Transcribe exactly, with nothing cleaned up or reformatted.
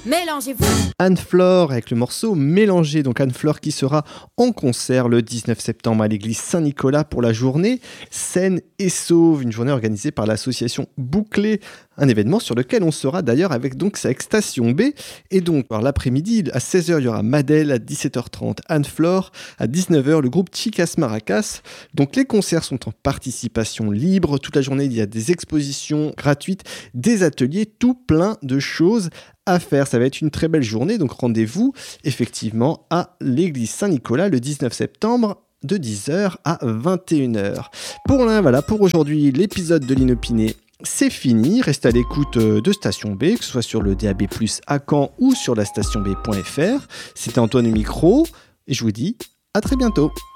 Mélangez-vous. Anne-Flore avec le morceau Mélangé. Donc Anne-Flore qui sera en concert le dix-neuf septembre à l'église Saint-Nicolas pour la journée Saine et Sauve, une journée organisée par l'association Bouclé, un événement sur lequel on sera d'ailleurs avec donc sa Station B. Et donc par l'après-midi à seize heures il y aura Madel, à dix-sept heures trente Anne-Flore, à dix-neuf heures le groupe Chicas Maracas. Donc les concerts sont en participation libre. Toute la journée il y a des expositions gratuites, des ateliers, tout plein de choses à faire. Ça va être une très belle journée, donc rendez-vous effectivement à l'église Saint-Nicolas le dix-neuf septembre de dix heures à vingt et une heures. Pour l'un, voilà, pour aujourd'hui, l'épisode de l'Inopiné, c'est fini. Restez à l'écoute de Station B, que ce soit sur le D A B plus, à Caen ou sur la station b point f r. C'était Antoine au micro et je vous dis à très bientôt.